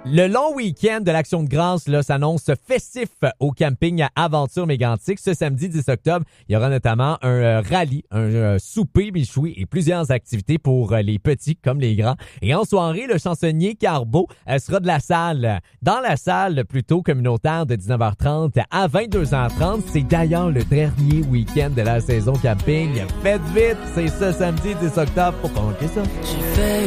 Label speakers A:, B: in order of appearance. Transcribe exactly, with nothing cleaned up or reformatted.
A: Le long week-end de l'Action de grâce là, s'annonce festif au camping Aventure Mégantic. Ce samedi dix octobre, il y aura notamment un euh, rallye, un euh, souper méchoui et plusieurs activités pour euh, les petits comme les grands. Et en soirée, le chansonnier Carbo euh, sera de la salle. Dans la salle plutôt communautaire de dix-neuf heures trente à vingt-deux heures trente. C'est d'ailleurs le dernier week-end de la saison camping. Faites vite, c'est ce samedi dix octobre. Faut pas manquer ça.
B: J'ai fait